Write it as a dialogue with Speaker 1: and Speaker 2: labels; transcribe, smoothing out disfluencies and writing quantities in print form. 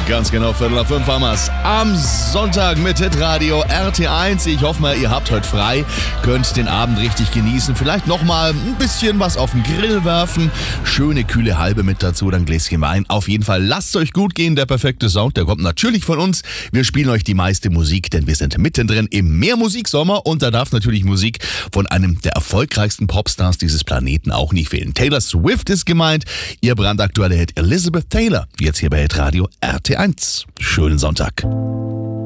Speaker 1: Ganz genau, 4:45 haben wir's. Am Sonntag mit Hitradio RT1. Ich hoffe mal, ihr habt heute frei, könnt den Abend richtig genießen. Vielleicht nochmal ein bisschen was auf den Grill werfen. Schöne, kühle Halbe mit dazu, dann Gläschen Wein. Auf jeden Fall, lasst euch gut gehen. Der perfekte Sound, der kommt natürlich von uns. Wir spielen euch die meiste Musik, denn wir sind mittendrin im Mehrmusiksommer. Und da darf natürlich Musik von einem der erfolgreichsten Popstars dieses Planeten auch nicht fehlen. Taylor Swift ist gemeint. Ihr brandaktueller Hit Elizabeth Taylor. Jetzt hier bei Hitradio RT1. Schönen Sonntag.